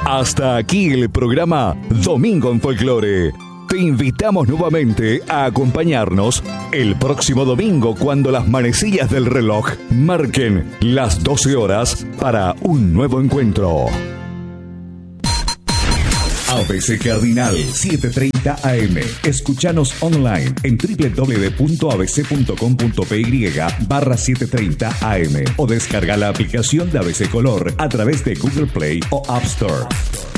Hasta aquí el programa Domingo en Folclore. Te invitamos nuevamente a acompañarnos el próximo domingo cuando las manecillas del reloj marquen las 12 horas para un nuevo encuentro. ABC Cardinal 7:30 AM. Escúchanos online en www.abc.com.py/730 AM o descarga la aplicación de ABC Color a través de Google Play o App Store.